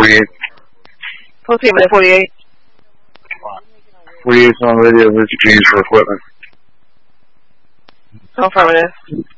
48. Post payment at 48. 48's on radio, where's your dreams for equipment? Affirmative.